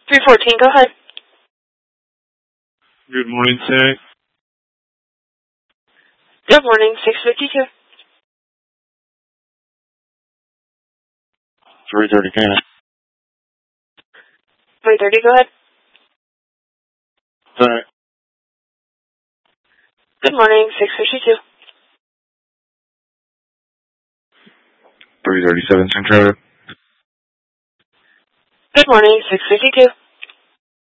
314, go ahead. Good morning, Sarah. Good morning, 652. 330, can I? 330, go ahead. Alright. Good morning, 652. 337, Central. Good morning, 652.